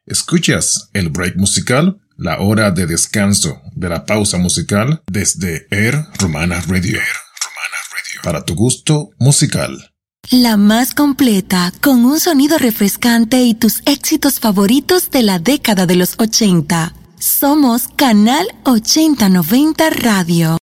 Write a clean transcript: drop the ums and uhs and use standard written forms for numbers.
Escuchas el break musical, la hora de descanso de la pausa musical desde Air Romana Radio. Para tu gusto musical. La más completa, con un sonido refrescante y tus éxitos favoritos de la década de los 80. Somos Canal 8090 Radio.